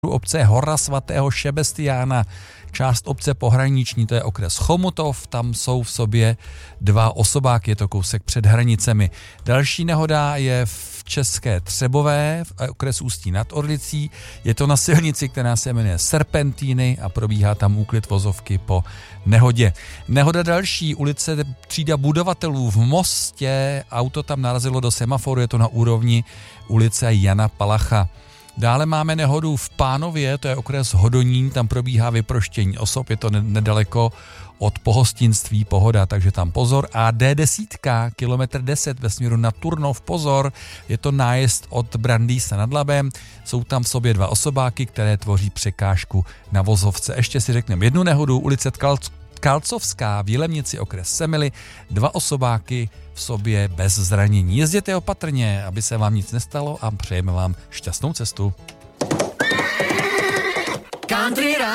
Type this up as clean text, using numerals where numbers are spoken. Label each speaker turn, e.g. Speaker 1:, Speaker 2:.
Speaker 1: obce Hora svatého Šebestiána, část obce pohraniční, to je okres Chomutov, tam jsou v sobě 2 osobáky, je to kousek před hranicemi. Další nehoda je v České Třebové, v okres Ústí nad Orlicí, je to na silnici, která se jmenuje Serpentíny a probíhá tam úklid vozovky po nehodě. Nehoda další, ulice Třída budovatelů v Mostě, auto tam narazilo do semaforu, je to na úrovni ulice Jana Palacha. Dále máme nehodu v Pánově, to je okres Hodonín, tam probíhá vyproštění osob, je to nedaleko od pohostinství Pohoda, takže tam pozor. A D10, kilometr 10 ve směru na Turnov, pozor, je to nájezd od Brandýsa nad Labem, jsou tam v sobě 2 osobáky, které tvoří překážku na vozovce. Ještě si řekneme jednu nehodu, ulice Kalcovská v Jilemnici, okres Semily, 2 osobáky v sobě bez zranění. Jezděte opatrně, aby se vám nic nestalo a přejeme vám šťastnou cestu.